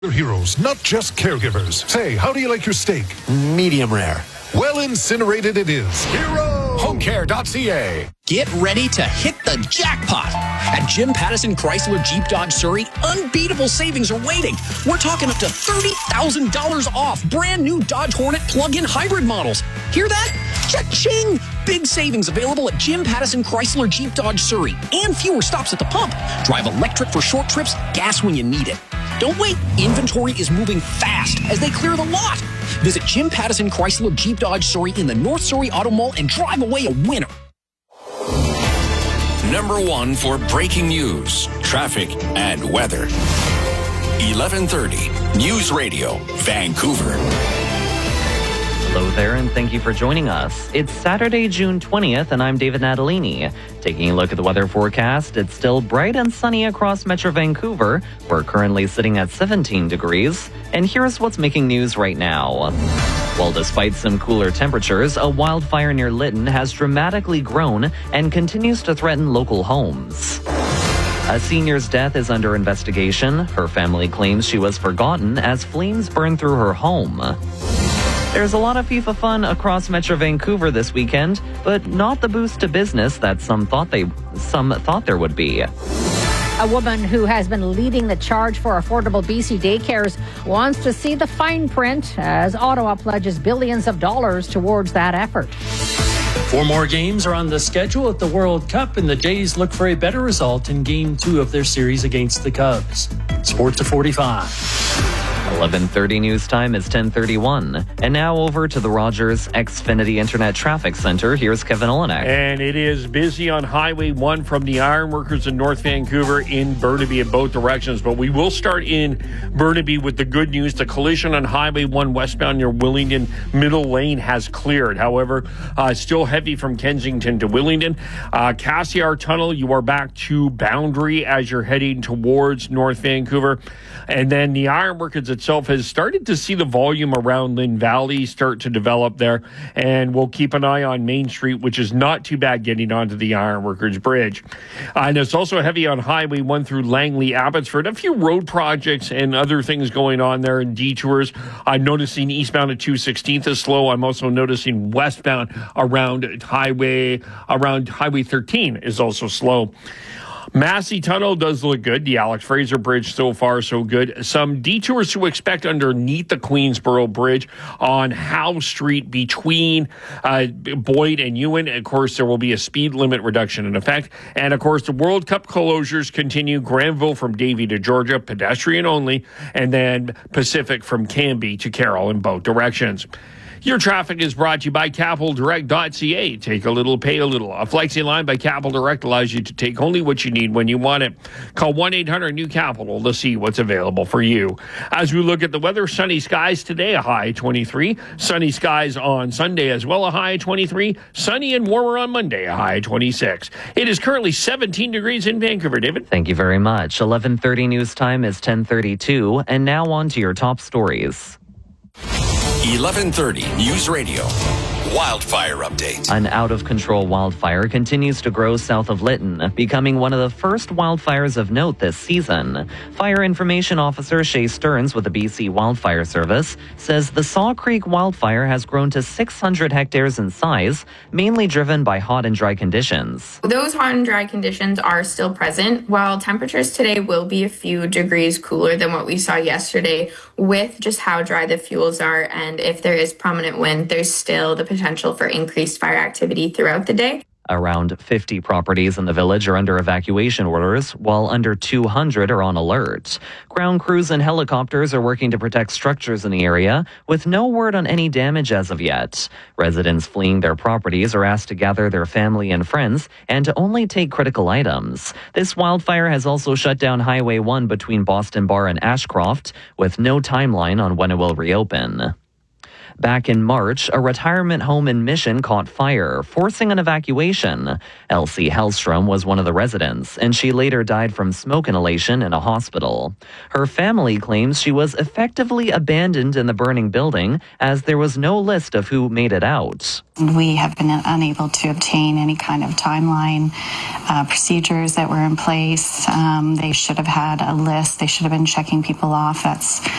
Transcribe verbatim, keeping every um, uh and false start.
They're heroes, not just caregivers. Say, how do you like your steak? Medium rare. Well, incinerated it is. Hero! home care dot c a. Get ready to hit the jackpot. At Jim Pattison Chrysler Jeep Dodge Surrey, unbeatable savings are waiting. We're talking up to thirty thousand dollars off brand new Dodge Hornet plug-in hybrid models. Hear that? Cha-ching! Big savings available at Jim Pattison Chrysler Jeep Dodge Surrey and fewer stops at the pump. Drive electric for short trips, gas when you need it. Don't wait. Inventory is moving fast as they clear the lot. Visit Jim Pattison Chrysler Jeep Dodge Surrey in the North Surrey Auto Mall and drive away a winner. Number one for breaking news, traffic, and weather. eleven thirty News Radio, Vancouver. Hello there, and thank you for joining us. It's Saturday, June twentieth, and I'm David Natalini. Taking a look at the weather forecast, it's still bright and sunny across Metro Vancouver. We're currently sitting at seventeen degrees, and here's what's making news right now. Well, despite some cooler temperatures, a wildfire near Lytton has dramatically grown and continues to threaten local homes. A senior's death is under investigation. Her family claims she was forgotten as flames burned through her home. There's a lot of FIFA fun across Metro Vancouver this weekend, but not the boost to business that some thought they some thought there would be. A woman who has been leading the charge for affordable B C daycares wants to see the fine print as Ottawa pledges billions of dollars towards that effort. Four more games are on the schedule at the World Cup, and the Jays look for a better result in Game two of their series against the Cubs. Sports at forty-five. eleven thirty news time is ten thirty-one. And now over to the Rogers Xfinity Internet Traffic Center. Here's Kevin Olenek. And it is busy on Highway one from the Ironworkers in North Vancouver in Burnaby in both directions. But we will start in Burnaby with the good news. The collision on Highway one westbound near Willingdon Middle Lane has cleared. However, uh, still heavy from Kensington to Willingdon. Uh, Cassiar Tunnel, you are back to Boundary as you're heading towards North Vancouver. And then the Ironworkers itself has started to see the volume around Lynn Valley start to develop there. And we'll keep an eye on Main Street, which is not too bad getting onto the Ironworkers Bridge. Uh, and it's also heavy on Highway one through Langley, Abbotsford. A few road projects and other things going on there and detours. I'm noticing eastbound at two sixteenth is slow. I'm also noticing westbound around Highway, around Highway thirteen is also slow. Massey Tunnel does look good. The Alex Fraser Bridge, so far, so good. Some detours to expect underneath the Queensboro Bridge on Howe Street between uh, Boyd and Ewan. Of course, there will be a speed limit reduction in effect. And, of course, the World Cup closures continue. Granville from Davie to Georgia, pedestrian only. And then Pacific from Canby to Carroll in both directions. Your traffic is brought to you by capital direct dot c a. Take a little, pay a little. A flexi line by Capital Direct allows you to take only what you need when you want it. Call one eight hundred new capital to see what's available for you. As we look at the weather, sunny skies today, a high twenty-three. Sunny skies on Sunday as well, a high twenty-three. Sunny and warmer on Monday, a high twenty-six. It is currently seventeen degrees in Vancouver, David. Thank you very much. eleven thirty news time is ten thirty-two. And now on to your top stories. eleven thirty News Radio. Wildfire update. An out-of-control wildfire continues to grow south of Lytton, becoming one of the first wildfires of note this season. Fire Information Officer Shay Stearns with the B C Wildfire Service says the Saw Creek wildfire has grown to six hundred hectares in size, mainly driven by hot and dry conditions. Those hot and dry conditions are still present, while temperatures today will be a few degrees cooler than what we saw yesterday with just how dry the fuels are, and if there is prominent wind, there's still the potential for increased fire activity throughout the day. Around fifty properties in the village are under evacuation orders, while under two hundred are on alert. Ground crews and helicopters are working to protect structures in the area, with no word on any damage as of yet. Residents fleeing their properties are asked to gather their family and friends and to only take critical items. This wildfire has also shut down Highway one between Boston Bar and Ashcroft, with no timeline on when it will reopen. Back in March, a retirement home in Mission caught fire, forcing an evacuation. Elsie Hellstrom was one of the residents, and she later died from smoke inhalation in a hospital. Her family claims she was effectively abandoned in the burning building, as there was no list of who made it out. We have been unable to obtain any kind of timeline, uh, procedures that were in place. Um, they should have had a list. They should have been checking people off. That's